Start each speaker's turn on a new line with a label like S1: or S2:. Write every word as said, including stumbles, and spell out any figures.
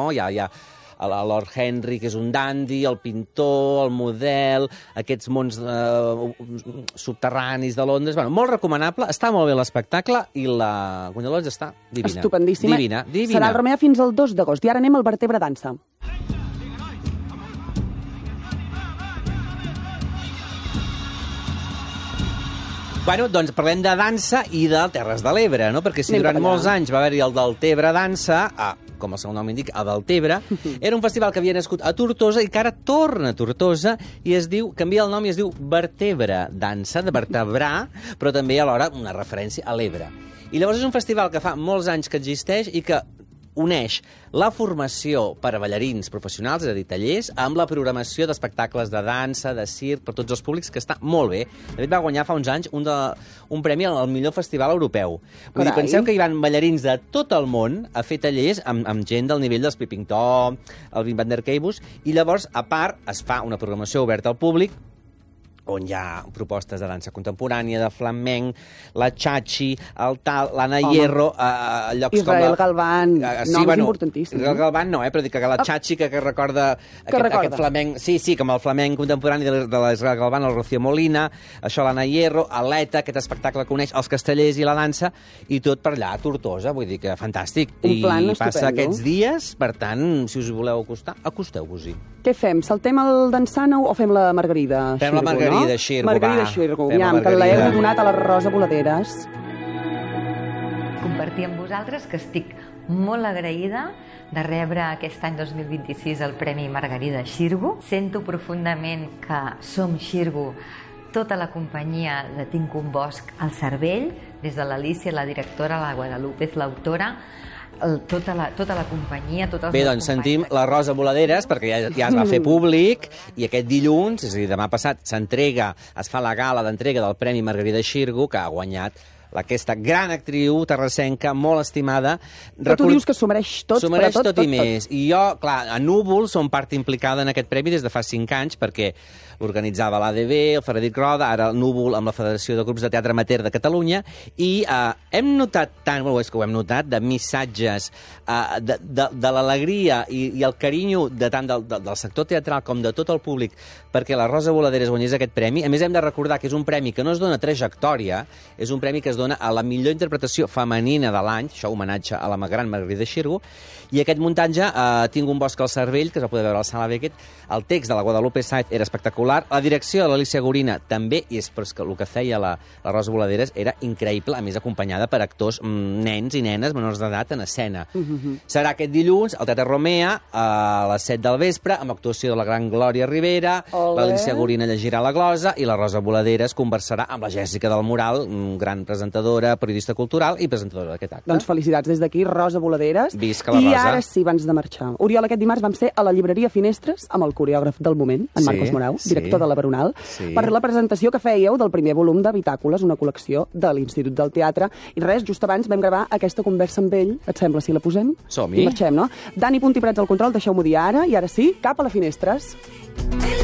S1: no? Hi ha, hi ha el Lord Henry, que és un dandy, el pintor, el model, aquests mons eh, subterranis de Londres. Bueno, molt recomanable, està molt bé l'espectacle i la Guanyadors està divina.
S2: Estupendíssima.
S1: Divina, divina.
S2: Serà al Romea fins al dos d'agost. I ara anem al Vertebra Dansa.
S1: Bueno, doncs parlem de dansa i de Terres de l'Ebre, no? Perquè si durant molts anys va haver-hi el Deltebre Dansa, ah, com el seu nom indica, a Deltebre, era un festival que havia nascut a Tortosa i que ara torna a Tortosa i es diu, canvia el nom i es diu Vertebra Dansa, de vertebrar, però també alhora una referència a l'Ebre. I llavors és un festival que fa molts anys que existeix i que uneix la formació per a ballarins professionals, és a dir, tallers, amb la programació d'espectacles de dansa, de circ, per tots els públics, que està molt bé. De fet, va guanyar fa uns anys un, de, un premi al millor festival europeu. Vull dir, penseu que hi van ballarins de tot el món a fer tallers amb, amb gent del nivell dels Peeping Tom, el Wim van der Keibus, i llavors, a part, es fa una programació oberta al públic, on hi ha propostes de dansa contemporània, de flamenc, la Chachi, el tal, l'Anna Hierro, a llocs
S2: Israel
S1: com... La...
S2: Galván,
S1: sí,
S2: noms
S1: bueno,
S2: importantíssims.
S1: Israel Galván no, eh, però dic que la Chachi, que, que recorda
S2: que
S1: aquest,
S2: recorda.
S1: aquest flamenc... Sí, sí, com el flamenc contemporani de, de l'Israel Galván, el Rocío Molina, això l'Anna Hierro, l'Eta, aquest espectacle que uneix els castellers i la dansa, i tot per allà a Tortosa, vull dir que fantàstic.
S2: Un plan
S1: I passa
S2: estupendo.
S1: aquests dies, per tant, si us voleu acostar, acosteu-vos-hi.
S2: Què fem? Saltem el dansant o fem la Margarida
S1: Fem la
S2: Xirgo,
S1: Margarida
S2: no?
S1: Xirgo,
S2: Margarida
S1: va.
S2: Xirgo,
S1: Fem la
S2: aviam, que
S1: Margarida.
S2: l'hem donat a la Rosa Voladeres.
S3: Compartir amb vosaltres que estic molt agraïda de rebre aquest any dos mil vint-i-sis el Premi Margarida Xirgo. Sento profundament que som Xirgo, tota la companyia de Tinc un bosc al cervell, des de l'Alícia, la directora, la Guadalupe, l'autora, el, tota, la, tota la companyia, tots els
S1: Bé,
S3: meus
S1: doncs sentim
S3: companys.
S1: la Rosa Voladeres, perquè ja, ja es va fer públic, i aquest dilluns, és a dir, demà passat, s'entrega, es fa la gala d'entrega del Premi Margarida Xirgo, que ha guanyat aquesta gran actriu terrassenca, molt estimada.
S2: Que tu dius que s'ho mereix tot,
S1: S'ho mereix
S2: tot,
S1: tot, tot i més. I jo, clar, a Núvol som part implicada en aquest premi des de fa cinc anys, perquè l'organitzava l'A D B, el Frederic Roda, ara el Núvol amb la Federació de Grups de Teatre Amateur de Catalunya, i eh, hem notat tant, bueno, és que ho hem notat, de missatges, eh, de, de, de l'alegria i, i el carinyo de tant del, del, del sector teatral com de tot el públic, perquè la Rosa Voladeres guanyés aquest premi. A més, hem de recordar que és un premi que no es dona trajectòria, és un premi que es dona a la millor interpretació femenina de l'any, això homenatge a la gran Margarida Xirgo, i aquest muntatge, eh, Tinc un bosc al cervell, que es va poder veure a la Sala Beckett, el text de la Guadalupe Saiz era espectacular, la direcció de l'Alicia Gorina també, i és però és que el que feia la, la Rosa Voladeres era increïble, a més acompanyada per actors mm, nens i nenes menors d'edat en escena. Uh -huh. Serà aquest dilluns al Teatre Romea a les set del vespre, amb actuació de la gran Glòria Rivera, l'Alicia Gorina llegirà la glosa i la Rosa Voladeres conversarà amb la Jèssica del Moral, gran presentadora, periodista cultural i presentadora d'aquest acte.
S2: Doncs felicitats des d'aquí, Rosa Voladeres.
S1: Visca la
S2: I
S1: Rosa.
S2: ara sí, abans de marxar. Oriol, aquest dimarts vam ser a la llibreria Finestres amb el coreògraf del moment, en
S1: Sí,
S2: Marcos Morau,
S1: sí.
S2: director de la Veronal,
S1: Sí.
S2: per la presentació que fèieu del primer volum de Bitàcoles, una col·lecció de l'Institut del Teatre. I res, just abans vam gravar aquesta conversa amb ell. Et sembla si la posem?
S1: Som-hi.
S2: I marxem, no? Dani Punt i Prats al control, deixeu-m'ho dir ara, i ara sí, cap a la Finestres.